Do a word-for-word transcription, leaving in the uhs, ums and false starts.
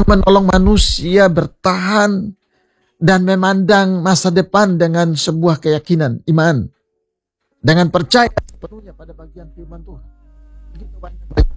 menolong manusia bertahan dan memandang masa depan dengan sebuah keyakinan, iman. Dengan percaya sepenuhnya pada bagian firman Tuhan. Begitu banyak